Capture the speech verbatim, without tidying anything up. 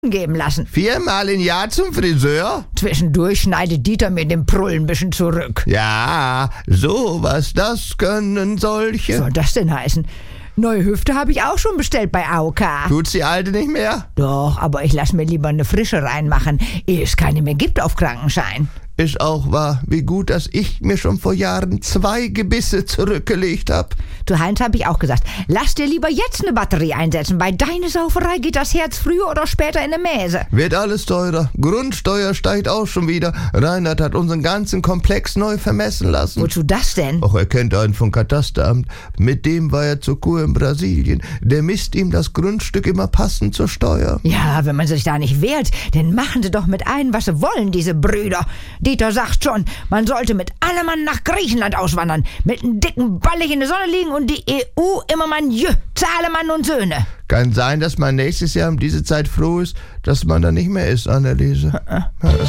geben lassen. Viermal im Jahr zum Friseur? Zwischendurch schneidet Dieter mir den Prullen ein bisschen zurück. Ja, sowas, das können solche. Was soll das denn heißen? Neue Hüfte habe ich auch schon bestellt bei A O K. Tut's die alte nicht mehr? Doch, aber ich lasse mir lieber eine frische reinmachen, ehe es keine mehr gibt auf Krankenschein. Ist auch wahr, wie gut, dass ich mir schon vor Jahren zwei Gebisse zurückgelegt hab. Zu Heinz habe ich auch gesagt, lass dir lieber jetzt eine Batterie einsetzen. Bei deiner Sauferei geht das Herz früher oder später in eine Mäse. Wird alles teurer. Grundsteuer steigt auch schon wieder. Reinhard hat unseren ganzen Komplex neu vermessen lassen. Wozu das denn? Ach, er kennt einen vom Katasteramt. Mit dem war er zur Kur in Brasilien. Der misst ihm das Grundstück immer passend zur Steuer. Ja, wenn man sich da nicht wehrt, dann machen sie doch mit ein, was sie wollen, diese Brüder. Dieter sagt schon, man sollte mit allem Mann nach Griechenland auswandern, mit einem dicken Ballig in der Sonne liegen und die E U immer man jö, Zahlemann und Söhne. Kann sein, dass man nächstes Jahr um diese Zeit froh ist, dass man da nicht mehr ist, Anneliese. Ja, das